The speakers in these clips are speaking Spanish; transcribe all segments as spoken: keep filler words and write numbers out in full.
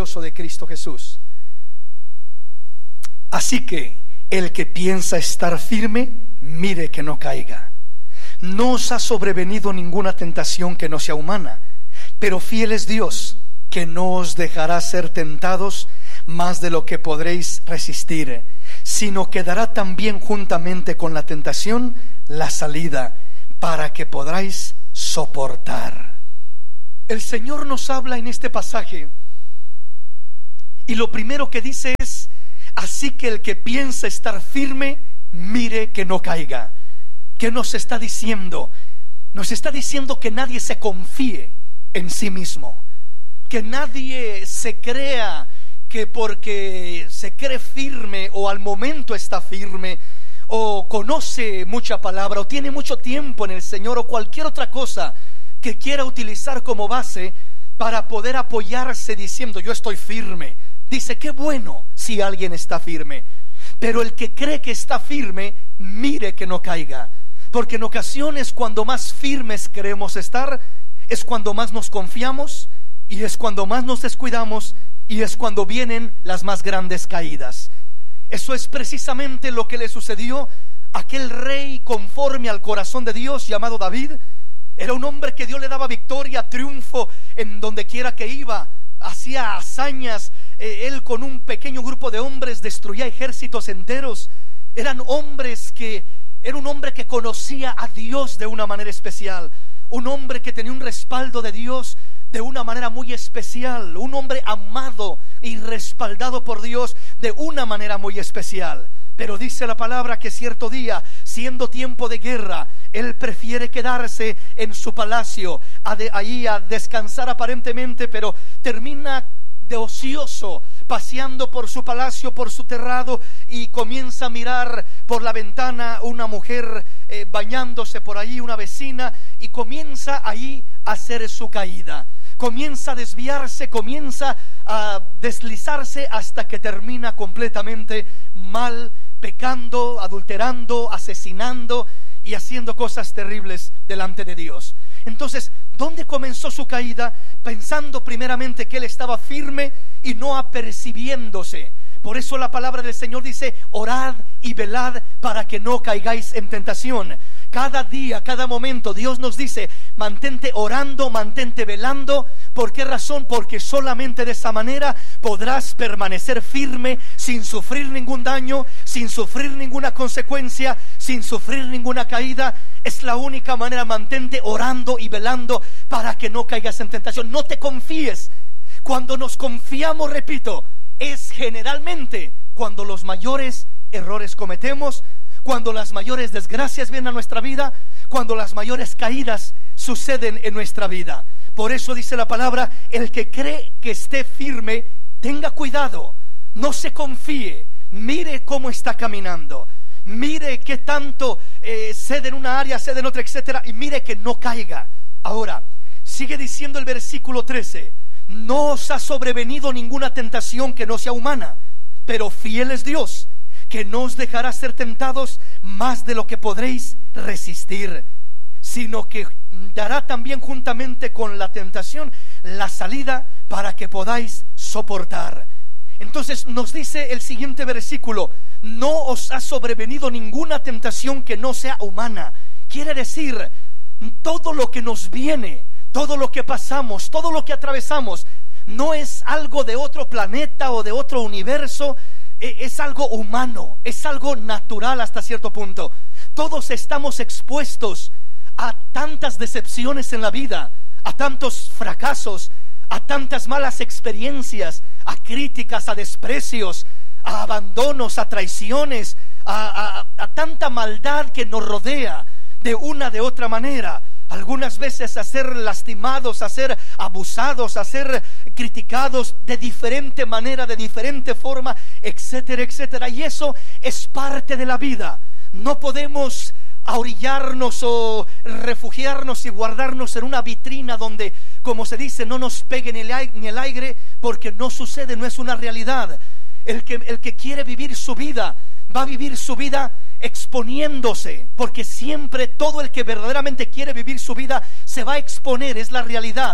precioso de Cristo Jesús. Así que el que piensa estar firme, mire que no caiga. No os ha sobrevenido ninguna tentación que no sea humana, pero fiel es Dios, que no os dejará ser tentados más de lo que podréis resistir, sino que dará también juntamente con la tentación la salida, para que podáis soportar. El Señor nos habla en este pasaje, y lo primero que dice es: así que el que piensa estar firme, mire que no caiga. ¿Qué nos está diciendo? Nos está diciendo que nadie se confíe en sí mismo, que nadie se crea que porque se cree firme o al momento está firme o conoce mucha palabra o tiene mucho tiempo en el Señor o cualquier otra cosa que quiera utilizar como base para poder apoyarse diciendo yo estoy firme. Dice, qué bueno si alguien está firme, pero el que cree que está firme, mire que no caiga, porque en ocasiones cuando más firmes queremos estar es cuando más nos confiamos y es cuando más nos descuidamos y es cuando vienen las más grandes caídas. Eso es precisamente lo que le sucedió a aquel rey conforme al corazón de Dios llamado David. Era un hombre que Dios le daba victoria, triunfo en donde quiera que iba, hacía hazañas. Eh, él con un pequeño grupo de hombres destruía ejércitos enteros. Eran hombres que, era un hombre que conocía a Dios de una manera especial, un hombre que tenía un respaldo de Dios de una manera muy especial, un hombre amado y respaldado por Dios de una manera muy especial. Pero dice la palabra que cierto día, siendo tiempo de guerra, él prefiere quedarse en su palacio, a de, ahí a descansar aparentemente, pero termina de ocioso, paseando por su palacio, por su terrado, y comienza a mirar por la ventana una mujer eh, bañándose por ahí, una vecina, y comienza ahí a hacer su caída. Comienza a desviarse, comienza a deslizarse hasta que termina completamente mal, pecando, adulterando, asesinando y haciendo cosas terribles delante de Dios. Entonces, ¿dónde comenzó su caída? Pensando primeramente que él estaba firme y no apercibiéndose. Por eso la palabra del Señor dice, orad y velad para que no caigáis en tentación. Cada día, cada momento Dios nos dice, mantente orando, mantente velando. ¿Por qué razón? Porque solamente de esa manera podrás permanecer firme sin sufrir ningún daño, sin sufrir ninguna consecuencia, sin sufrir ninguna caída. Es la única manera. Mantente orando y velando para que no caigas en tentación. No te confíes. Cuando nos confiamos, repito, es generalmente cuando los mayores errores cometemos, cuando las mayores desgracias vienen a nuestra vida, cuando las mayores caídas suceden en nuestra vida. Por eso dice la palabra, el que cree que esté firme, tenga cuidado, no se confíe, mire cómo está caminando, mire qué tanto eh, cede en una área, cede en otra, etcétera, y mire que no caiga. Ahora, sigue diciendo el versículo trece, no os ha sobrevenido ninguna tentación que no sea humana, pero fiel es Dios, que no os dejará ser tentados más de lo que podréis resistir, sino que dará también juntamente con la tentación la salida para que podáis soportar. Entonces nos dice el siguiente versículo, no os ha sobrevenido ninguna tentación que no sea humana. Quiere decir, todo lo que nos viene, todo lo que pasamos, todo lo que atravesamos, no es algo de otro planeta o de otro universo, es algo humano, es algo natural hasta cierto punto. Todos estamos expuestos a tantas decepciones en la vida, a tantos fracasos, a tantas malas experiencias, a críticas, a desprecios, a abandonos, a traiciones, a, a, a tanta maldad que nos rodea de una de otra manera. Algunas veces a ser lastimados, a ser abusados, a ser criticados de diferente manera, de diferente forma, etcétera, etcétera. Y eso es parte de la vida. No podemos ahorillarnos o refugiarnos y guardarnos en una vitrina donde, como se dice, no nos pegue ni el aire, ni el aire, porque no sucede, no es una realidad. El que, el que quiere vivir su vida, va a vivir su vida exponiéndose, porque siempre todo el que verdaderamente quiere vivir su vida se va a exponer, es la realidad.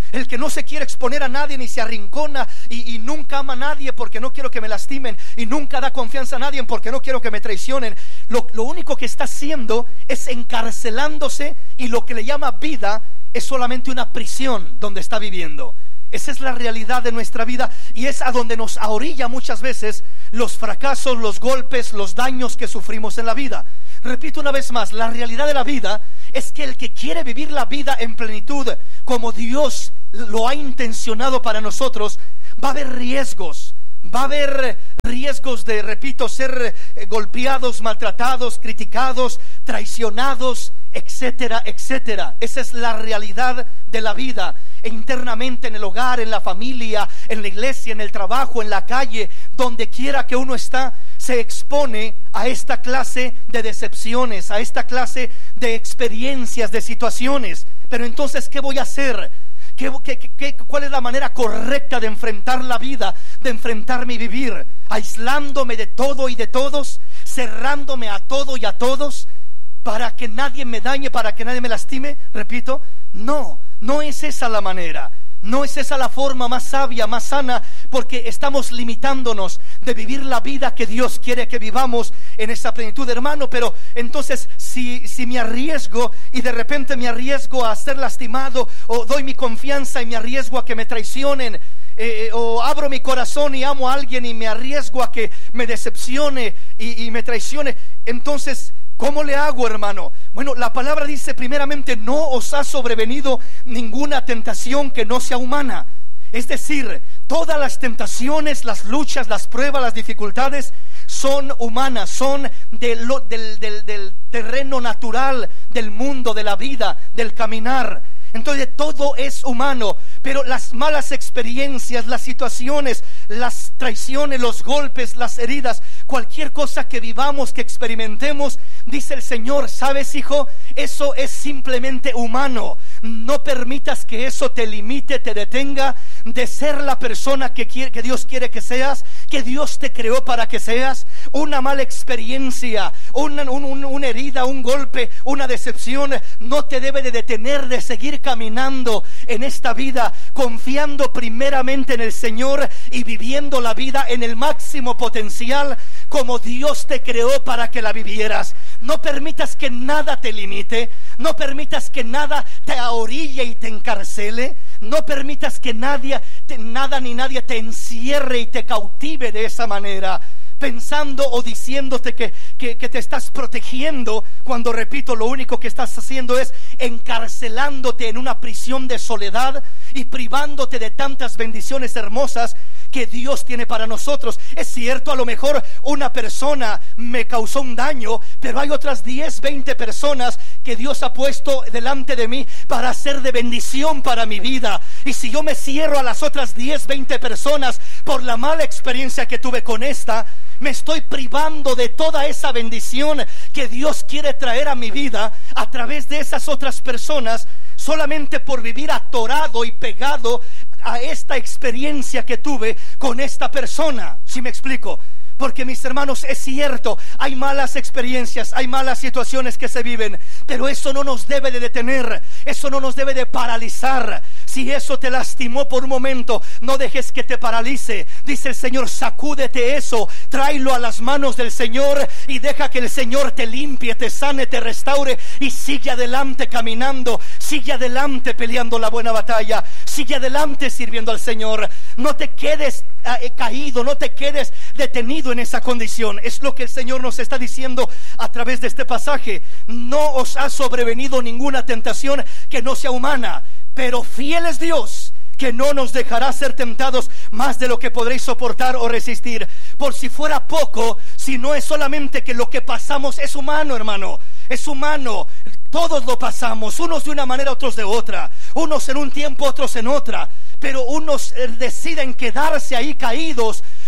el que no se quiere exponer a nadie ni se arrincona y, y nunca ama a nadie porque no quiero que me lastimen, y nunca da confianza a nadie porque no quiero que me traicionen. Lo, lo único que está haciendo es encarcelándose, y lo que le llama vida es solamente una prisión donde está viviendo. Esa es la realidad de nuestra vida, y es a donde nos ahorilla muchas veces los fracasos, los golpes, los daños que sufrimos en la vida. Repito una vez más, la realidad de la vida es que el que quiere vivir la vida en plenitud, como Dios lo ha intencionado para nosotros, va a haber riesgos. Va a haber riesgos de, repito, ser eh, golpeados, maltratados, criticados, traicionados, etcétera, etcétera. Esa es la realidad de la vida. E internamente en el hogar, en la familia, en la iglesia, en el trabajo, en la calle, donde quiera que uno está, se expone a esta clase de decepciones, a esta clase de experiencias, de situaciones. Pero entonces, ¿qué voy a hacer? ¿Qué, qué, qué, ¿Cuál es la manera correcta de enfrentar la vida, de enfrentar mi vivir? ¿Aislándome de todo y de todos? ¿Cerrándome a todo y a todos? ¿Para que nadie me dañe, para que nadie me lastime? Repito, no, no es esa la manera. No es esa la forma más sabia, más sana, porque estamos limitándonos de vivir la vida que Dios quiere que vivamos en esa plenitud, hermano. Pero entonces, si, si me arriesgo y de repente me arriesgo a ser lastimado, o doy mi confianza y me arriesgo a que me traicionen, eh, o abro mi corazón y amo a alguien y me arriesgo a que me decepcione y, y me traicione, entonces, ¿cómo le hago, hermano? Bueno, la palabra dice primeramente: no os ha sobrevenido ninguna tentación que no sea humana. Es decir, todas las tentaciones, las luchas, las pruebas, las dificultades son humanas, son de lo, del, del, del terreno natural, del mundo, de la vida, del caminar. Entonces todo es humano, pero las malas experiencias, las situaciones, las traiciones, los golpes, las heridas, cualquier cosa que vivamos, que experimentemos, dice el Señor: ¿sabes, hijo? Eso es simplemente humano. No permitas que eso te limite, te detenga de ser la persona que, quiere, que Dios quiere que seas, que Dios te creó para que seas. Una mala experiencia, una, un, un, una herida, un golpe, una decepción no te debe de detener de seguir caminando en esta vida, confiando primeramente en el Señor y viviendo la vida en el máximo potencial como Dios te creó para que la vivieras. No permitas que nada te limite, no permitas que nada te orille y te encarcele, no permitas que nadie, te, nada ni nadie te encierre y te cautive de esa manera, pensando o diciéndote que, que, que te estás protegiendo, cuando, repito, lo único que estás haciendo es encarcelándote en una prisión de soledad y privándote de tantas bendiciones hermosas que Dios tiene para nosotros. Es cierto, a lo mejor una persona me causó un daño, pero hay otras diez, veinte personas que Dios ha puesto delante de mí para ser de bendición para mi vida. Y si yo me cierro a las otras diez, veinte personas por la mala experiencia que tuve con esta, me estoy privando de toda esa bendición que Dios quiere traer a mi vida a través de esas otras personas, solamente por vivir atorado y pegado a esta experiencia que tuve con esta persona. ¿Sí me explico? Porque, mis hermanos, es cierto, hay malas experiencias, hay malas situaciones que se viven, pero eso no nos debe de detener, eso no nos debe de paralizar. Si eso te lastimó por un momento, no dejes que te paralice. Dice el Señor: sacúdete eso, tráelo a las manos del Señor y deja que el Señor te limpie, te sane, te restaure, y sigue adelante caminando, sigue adelante peleando la buena batalla, sigue adelante sirviendo al Señor. No te quedes eh, caído, no te quedes detenido en esa condición. Es lo que el Señor nos está diciendo a través de este pasaje. No os ha sobrevenido ninguna tentación que no sea humana, pero fiel es Dios, que no nos dejará ser tentados más de lo que podréis soportar o resistir. Por si fuera poco, si no es solamente que lo que pasamos es humano, hermano, es humano. Todos lo pasamos, unos de una manera, otros de otra, unos en un tiempo, otros en otra, pero unos deciden quedarse ahí caídos,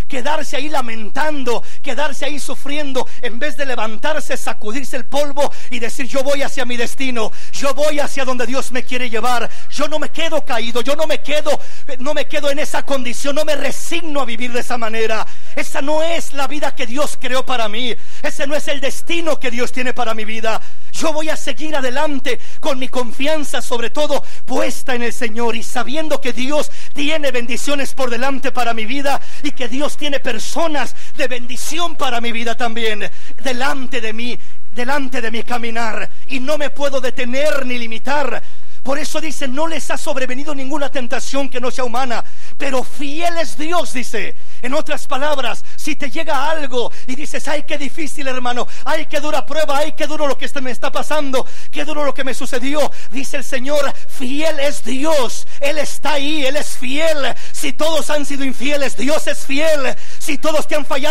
quedarse ahí lamentando, quedarse ahí sufriendo, en vez de levantarse, sacudirse el polvo y decir: yo voy hacia mi destino, yo voy hacia donde Dios me quiere llevar. Yo no me quedo caído, yo no me quedo, no me quedo en esa condición, no me resigno a vivir de esa manera. Esa no es la vida que Dios creó para mí, ese no es el destino que Dios tiene para mi vida. Yo voy a seguir adelante con mi confianza, sobre todo puesta en el Señor, y sabiendo que Dios tiene bendiciones por delante para mi vida, y que Dios tiene personas de bendición para mi vida también delante de mí, delante de mi caminar, y no me puedo detener ni limitar. Por eso dice: no les ha sobrevenido ninguna tentación que no sea humana, pero fiel es Dios, dice. En otras palabras, si te llega algo y dices: ay, qué difícil, hermano, ay, qué dura prueba, ay, qué duro lo que este me está pasando, qué duro lo que me sucedió, dice el Señor: fiel es Dios, Él está ahí, Él es fiel. Si todos han sido infieles, Dios es fiel. Si todos te han fallado,